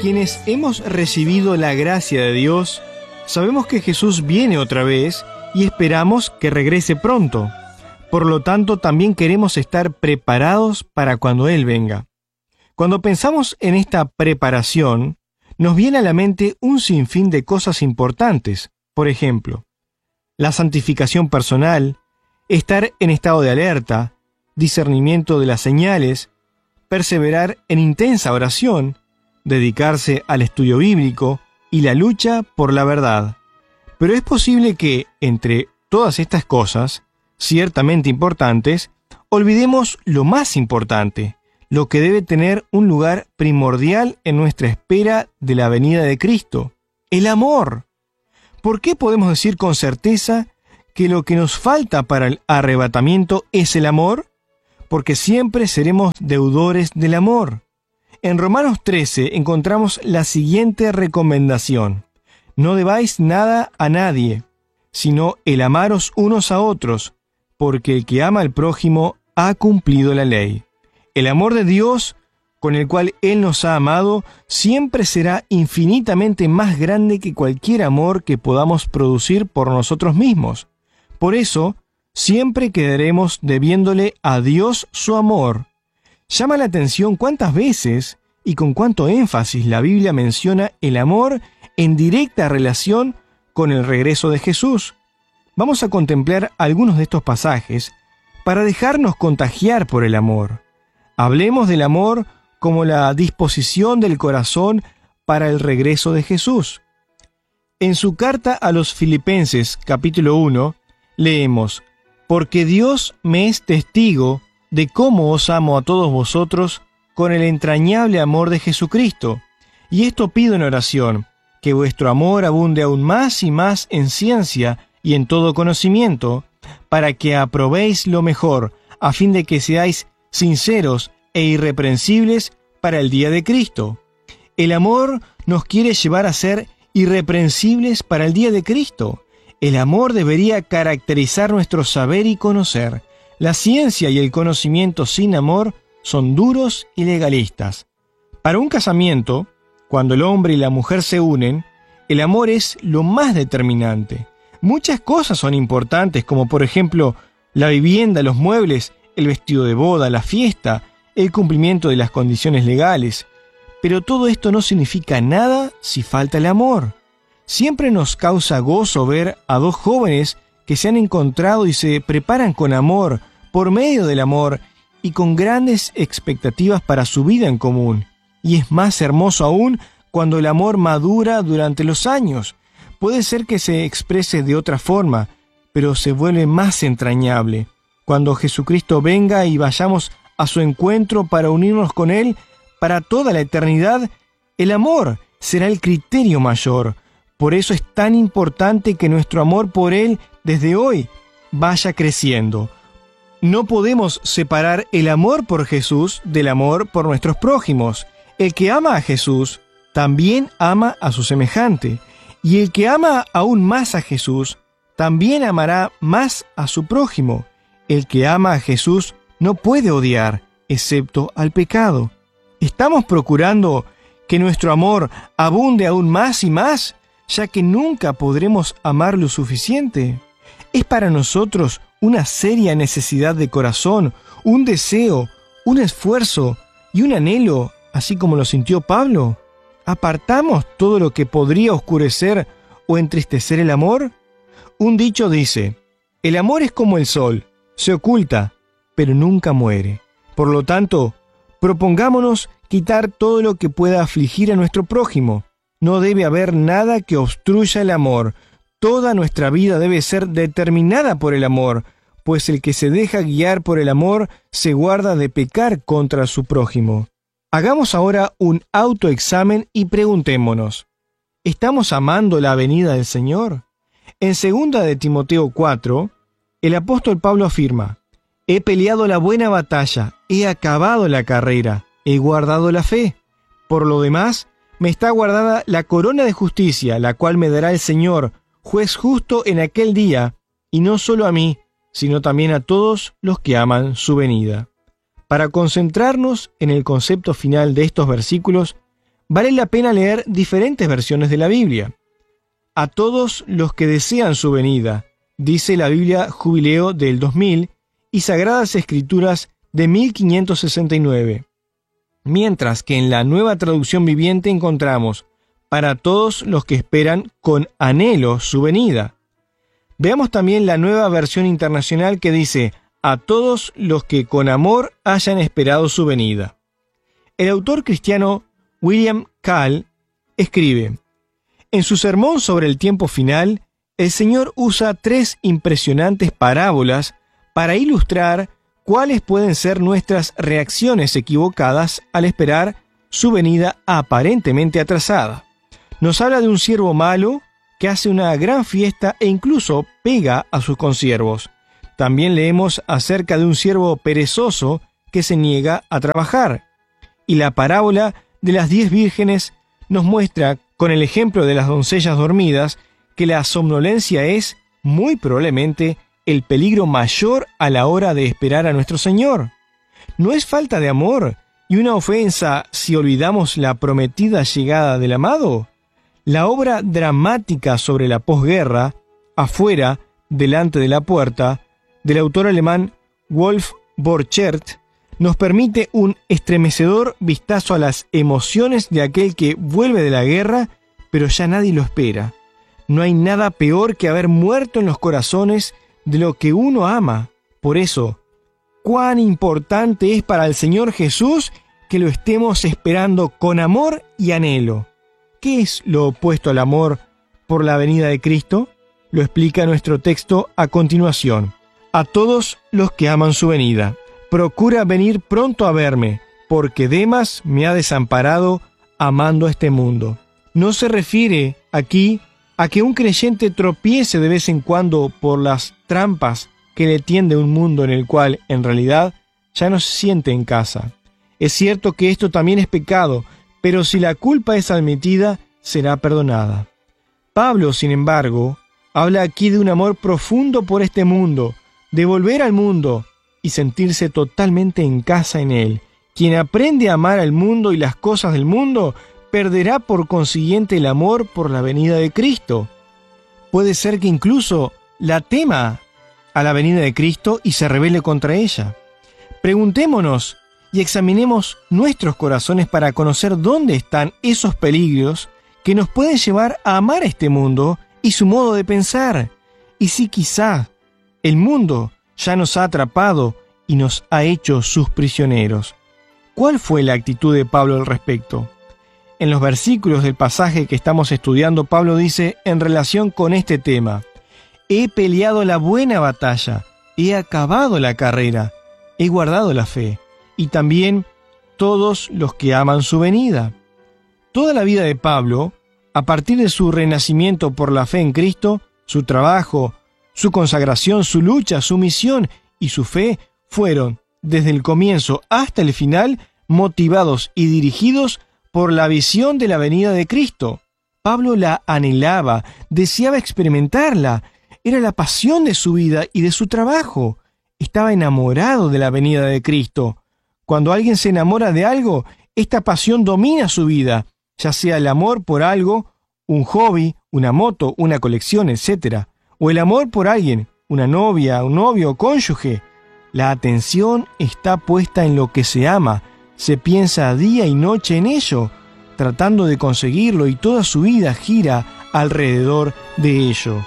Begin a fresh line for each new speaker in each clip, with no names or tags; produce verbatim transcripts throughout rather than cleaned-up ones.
Quienes hemos recibido la gracia de Dios, sabemos que Jesús viene otra vez y esperamos que regrese pronto. Por lo tanto, también queremos estar preparados para cuando Él venga. Cuando pensamos en esta preparación, nos viene a la mente un sinfín de cosas importantes. Por ejemplo, la santificación personal, estar en estado de alerta, discernimiento de las señales, perseverar en intensa oración, dedicarse al estudio bíblico y la lucha por la verdad. Pero es posible que, entre todas estas cosas, ciertamente importantes, olvidemos lo más importante, lo que debe tener un lugar primordial en nuestra espera de la venida de Cristo: el amor. ¿Por qué podemos decir con certeza que lo que nos falta para el arrebatamiento es el amor? Porque siempre seremos deudores del amor. En Romanos trece encontramos la siguiente recomendación: no debáis nada a nadie, sino el amaros unos a otros, porque el que ama al prójimo ha cumplido la ley. El amor de Dios, con el cual Él nos ha amado, siempre será infinitamente más grande que cualquier amor que podamos producir por nosotros mismos. Por eso, siempre quedaremos debiéndole a Dios su amor. Llama la atención cuántas veces y con cuánto énfasis la Biblia menciona el amor en directa relación con el regreso de Jesús. Vamos a contemplar algunos de estos pasajes para dejarnos contagiar por el amor. Hablemos del amor como la disposición del corazón para el regreso de Jesús. En su carta a los Filipenses, capítulo uno, leemos: «Porque Dios me es testigo de cómo os amo a todos vosotros con el entrañable amor de Jesucristo. Y esto pido en oración, que vuestro amor abunde aún más y más en ciencia y en todo conocimiento, para que aprobéis lo mejor, a fin de que seáis sinceros e irreprensibles para el día de Cristo». El amor nos quiere llevar a ser irreprensibles para el día de Cristo. El amor debería caracterizar nuestro saber y conocer. La ciencia y el conocimiento sin amor son duros y legalistas. Para un casamiento, cuando el hombre y la mujer se unen, el amor es lo más determinante. Muchas cosas son importantes, como por ejemplo la vivienda, los muebles, el vestido de boda, la fiesta, el cumplimiento de las condiciones legales. Pero todo esto no significa nada si falta el amor. Siempre nos causa gozo ver a dos jóvenes que se han encontrado y se preparan con amor, por medio del amor, y con grandes expectativas para su vida en común. Y es más hermoso aún cuando el amor madura durante los años. Puede ser que se exprese de otra forma, pero se vuelve más entrañable. Cuando Jesucristo venga y vayamos a su encuentro para unirnos con Él para toda la eternidad, el amor será el criterio mayor. Por eso es tan importante que nuestro amor por Él desde hoy vaya creciendo. No podemos separar el amor por Jesús del amor por nuestros prójimos. El que ama a Jesús también ama a su semejante, y el que ama aún más a Jesús también amará más a su prójimo. El que ama a Jesús no puede odiar, excepto al pecado. ¿Estamos procurando que nuestro amor abunde aún más y más, ya que nunca podremos amar lo suficiente? Es para nosotros una seria necesidad de corazón, un deseo, un esfuerzo y un anhelo, así como lo sintió Pablo. ¿Apartamos todo lo que podría oscurecer o entristecer el amor? Un dicho dice: el amor es como el sol, se oculta, pero nunca muere. Por lo tanto, propongámonos quitar todo lo que pueda afligir a nuestro prójimo. No debe haber nada que obstruya el amor. Toda nuestra vida debe ser determinada por el amor, pues el que se deja guiar por el amor se guarda de pecar contra su prójimo. Hagamos ahora un autoexamen y preguntémonos: ¿estamos amando la venida del Señor? En segunda de Timoteo cuatro, el apóstol Pablo afirma: «He peleado la buena batalla, he acabado la carrera, he guardado la fe. Por lo demás, me está guardada la corona de justicia, la cual me dará el Señor, juez justo en aquel día, y no solo a mí, sino también a todos los que aman su venida». Para concentrarnos en el concepto final de estos versículos, vale la pena leer diferentes versiones de la Biblia. A todos los que desean su venida, dice la Biblia Jubileo del dos mil y Sagradas Escrituras de mil quinientos sesenta y nueve. Mientras que en la Nueva Traducción Viviente encontramos para todos los que esperan con anhelo su venida. Veamos también la Nueva Versión Internacional que dice a todos los que con amor hayan esperado su venida. El autor cristiano William Call escribe: en su sermón sobre el tiempo final, el Señor usa tres impresionantes parábolas para ilustrar cuáles pueden ser nuestras reacciones equivocadas al esperar su venida aparentemente atrasada. Nos habla de un siervo malo que hace una gran fiesta e incluso pega a sus consiervos. También leemos acerca de un siervo perezoso que se niega a trabajar. Y la parábola de las diez vírgenes nos muestra, con el ejemplo de las doncellas dormidas, que la somnolencia es, muy probablemente, el peligro mayor a la hora de esperar a nuestro Señor. No es falta de amor y una ofensa si olvidamos la prometida llegada del amado. La obra dramática sobre la posguerra, Afuera, delante de la puerta, del autor alemán Wolf Borchert, nos permite un estremecedor vistazo a las emociones de aquel que vuelve de la guerra, pero ya nadie lo espera. No hay nada peor que haber muerto en los corazones de lo que uno ama. Por eso, cuán importante es para el Señor Jesús que lo estemos esperando con amor y anhelo. ¿Qué es lo opuesto al amor por la venida de Cristo? Lo explica nuestro texto a continuación. A todos los que aman su venida, procura venir pronto a verme, porque Demas me ha desamparado amando a este mundo. No se refiere aquí a que un creyente tropiece de vez en cuando por las trampas que le tiende un mundo en el cual, en realidad, ya no se siente en casa. Es cierto que esto también es pecado, pero si la culpa es admitida, será perdonada. Pablo, sin embargo, habla aquí de un amor profundo por este mundo, de volver al mundo y sentirse totalmente en casa en él. Quien aprende a amar al mundo y las cosas del mundo, perderá por consiguiente el amor por la venida de Cristo. Puede ser que incluso la tema a la venida de Cristo y se rebele contra ella. Preguntémonos y examinemos nuestros corazones para conocer dónde están esos peligros que nos pueden llevar a amar este mundo y su modo de pensar. Y si quizá el mundo ya nos ha atrapado y nos ha hecho sus prisioneros. ¿Cuál fue la actitud de Pablo al respecto? En los versículos del pasaje que estamos estudiando, Pablo dice en relación con este tema: he peleado la buena batalla, he acabado la carrera, he guardado la fe, y también todos los que aman su venida. Toda la vida de Pablo, a partir de su renacimiento por la fe en Cristo, su trabajo, su consagración, su lucha, su misión y su fe, fueron, desde el comienzo hasta el final, motivados y dirigidos por la visión de la venida de Cristo. Pablo la anhelaba, deseaba experimentarla, era la pasión de su vida y de su trabajo. Estaba enamorado de la venida de Cristo. Cuando alguien se enamora de algo, esta pasión domina su vida, ya sea el amor por algo, un hobby, una moto, una colección, etcétera, o el amor por alguien, una novia, un novio o cónyuge. La atención está puesta en lo que se ama, se piensa día y noche en ello, tratando de conseguirlo, y toda su vida gira alrededor de ello.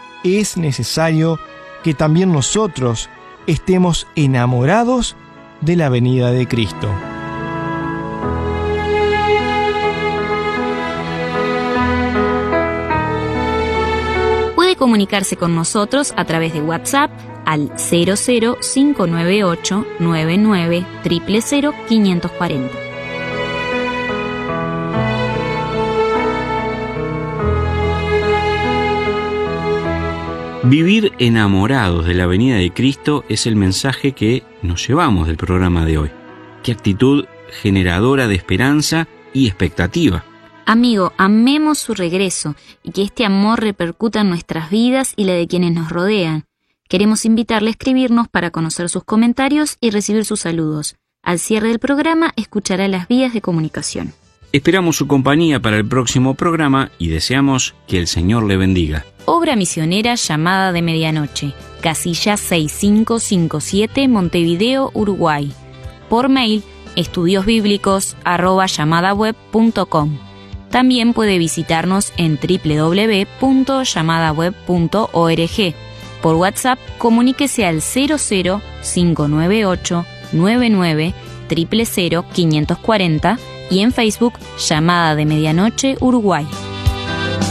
Es necesario que también nosotros estemos enamorados de la venida de Cristo.
Puede comunicarse con nosotros a través de WhatsApp al cero cero cinco nueve ocho nueve nueve cero cero cero cinco cuatro cero.
Vivir enamorados de la venida de Cristo es el mensaje que nos llevamos del programa de hoy. Qué actitud generadora de esperanza y expectativa.
Amigo, amemos su regreso y que este amor repercuta en nuestras vidas y la de quienes nos rodean. Queremos invitarle a escribirnos para conocer sus comentarios y recibir sus saludos. Al cierre del programa escuchará las vías de comunicación.
Esperamos su compañía para el próximo programa y deseamos que el Señor le bendiga.
Obra misionera Llamada de Medianoche, casilla seis cinco cinco siete, Montevideo, Uruguay. Por mail, estudiosbíblicos arroba llamadaweb punto com. También puede visitarnos en doble u doble u doble u punto llamadaweb punto org. Por WhatsApp, comuníquese al cero cero cinco nueve ocho nueve nueve cero cero cero quinientos cuarenta y en Facebook, Llamada de Medianoche, Uruguay.